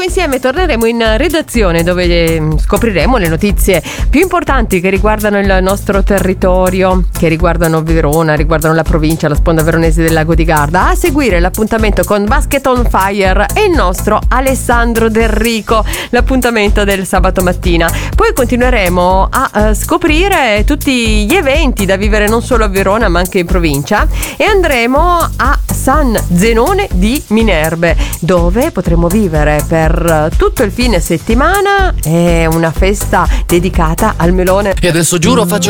poco insieme torneremo in redazione, dove scopriremo le notizie più importanti che riguardano il nostro territorio, che riguardano Verona, riguardano la provincia, la sponda veronese del Lago di Garda. A seguire l'appuntamento con Basket on Fire e il nostro Alessandro Del Rico, l'appuntamento del sabato mattina. Poi continueremo a scoprire tutti gli eventi da vivere non solo a Verona ma anche in provincia, e andremo a San Zenone di Minerve, dove potremo vivere per tutto il fine settimana una festa dedicata al melone. E adesso giuro faccio